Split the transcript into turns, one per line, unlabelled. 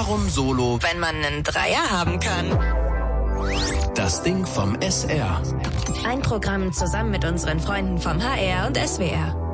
Warum Solo,
wenn man einen Dreier haben kann?
Das Ding vom SR.
Ein Programm zusammen mit unseren Freunden vom HR und SWR.